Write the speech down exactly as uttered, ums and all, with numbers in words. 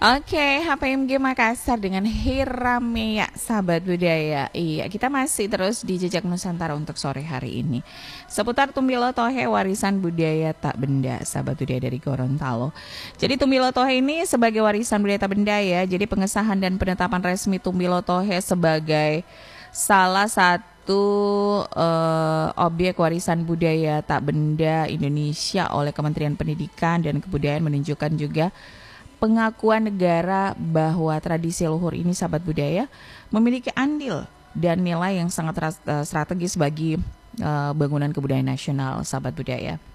Oke, H P M G Makassar dengan Hiramea, sahabat budaya. Iya, kita masih terus di Jejak Nusantara untuk sore hari ini. Seputar Tumbilo Tohe, warisan budaya tak benda, sahabat budaya dari Gorontalo. Jadi Tumbilo Tohe ini sebagai warisan budaya tak benda ya. Jadi pengesahan dan penetapan resmi Tumbilo Tohe sebagai salah satu uh, objek warisan budaya tak benda Indonesia oleh Kementerian Pendidikan dan Kebudayaan menunjukkan juga pengakuan negara bahwa tradisi luhur ini, sahabat budaya, memiliki andil dan nilai yang sangat strategis bagi uh, bangunan kebudayaan nasional, sahabat budaya.